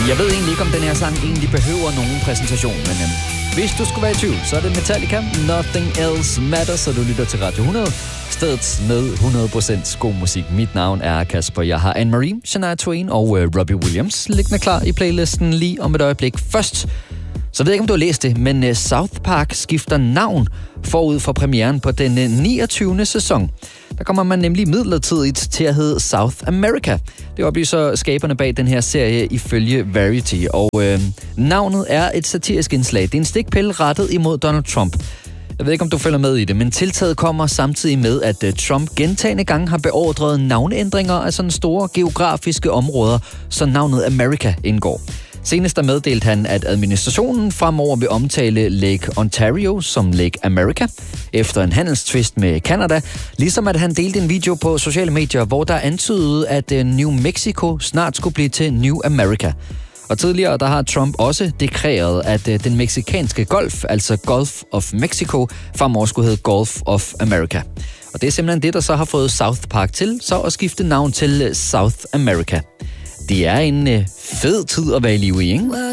Jeg ved egentlig ikke, om den her sang egentlig behøver nogen præsentation, men hvis du skulle være i tvivl, så er det Metallica, Nothing Else Matters, så du lytter til Radio 100. Stedet med 100% god musik. Mit navn er Kasper. Jeg har Anne-Marie, Shania Twain og Robbie Williams liggende klar i playlisten lige om et øjeblik. Først, så ved jeg ikke, om du har læst det, men South Park skifter navn forud for premieren på den 29. sæson. Der kommer man nemlig midlertidigt til at hedde South America. Det oplyser skaberne bag den her serie ifølge Variety. Og navnet er et satirisk indslag. Det er en stikpille rettet imod Donald Trump. Jeg ved ikke, om du følger med i det, men tiltaget kommer samtidig med, at Trump gentagne gange har beordret navneændringer af sådan store geografiske områder, så navnet America indgår. Senest der meddelte han, at administrationen fremover vil omtale Lake Ontario som Lake America efter en handelstvist med Canada, ligesom at han delte en video på sociale medier, hvor der antydede, at New Mexico snart skulle blive til New America. Og tidligere der har Trump også deklareret, at den meksikanske golf, altså Gulf of Mexico, fremover skulle hedde Gulf of America. Og det er simpelthen det, der så har fået South Park til så at skifte navn til South America. Det er en fed tid at være i live i, ikke?